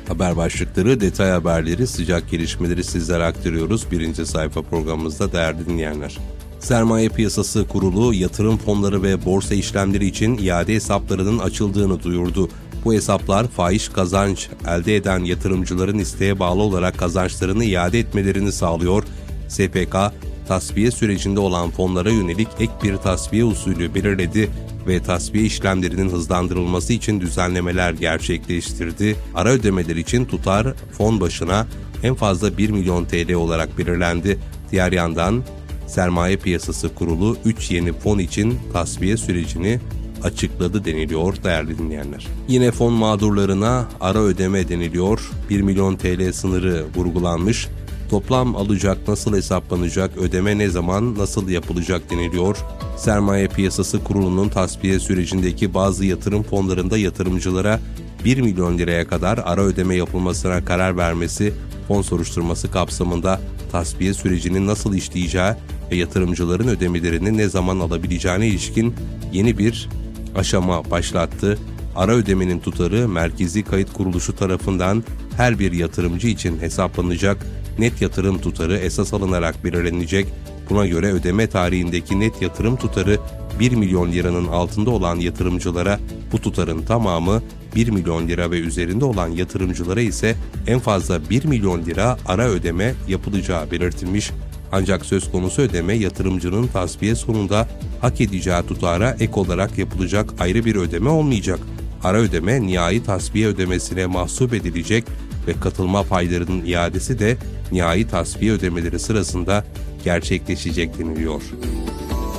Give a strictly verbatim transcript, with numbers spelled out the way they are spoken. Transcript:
Haber başlıkları, detay haberleri, sıcak gelişmeleri sizlere aktarıyoruz. Birinci sayfa programımızda değerli dinleyenler. Sermaye Piyasası Kurulu, yatırım fonları ve borsa işlemleri için iade hesaplarının açıldığını duyurdu. Bu hesaplar fahiş kazanç elde eden yatırımcıların isteğe bağlı olarak kazançlarını iade etmelerini sağlıyor. S P K, tasfiye sürecinde olan fonlara yönelik ek bir tasfiye usulü belirledi ve tasfiye işlemlerinin hızlandırılması için düzenlemeler gerçekleştirdi. Ara ödemeler için tutar fon başına en fazla bir milyon T L olarak belirlendi. Diğer yandan Sermaye Piyasası Kurulu üç yeni fon için tasfiye sürecini açıkladı deniliyor değerli dinleyenler. Yine fon mağdurlarına ara ödeme deniliyor. bir milyon T L sınırı vurgulanmış. Toplam alacak nasıl hesaplanacak, ödeme ne zaman, nasıl yapılacak deniliyor. Sermaye Piyasası Kurulu'nun tasfiye sürecindeki bazı yatırım fonlarında yatırımcılara bir milyon liraya kadar ara ödeme yapılmasına karar vermesi, fon soruşturması kapsamında tasfiye sürecinin nasıl işleyeceği ve yatırımcıların ödemelerini ne zaman alabileceğine ilişkin yeni bir aşama başlattı. Ara ödemenin tutarı Merkezi Kayıt Kuruluşu tarafından her bir yatırımcı için hesaplanacak. Net yatırım tutarı esas alınarak belirlenecek. Buna göre ödeme tarihindeki net yatırım tutarı bir milyon liranın altında olan yatırımcılara bu tutarın tamamı, bir milyon lira ve üzerinde olan yatırımcılara ise en fazla bir milyon lira ara ödeme yapılacağı belirtilmiş. Ancak söz konusu ödeme yatırımcının tasfiye sonunda hak edeceği tutara ek olarak yapılacak ayrı bir ödeme olmayacak. Ara ödeme nihai tasfiye ödemesine mahsup edilecek ve katılma paylarının iadesi de nihai tasfiye ödemeleri sırasında gerçekleşecek deniliyor.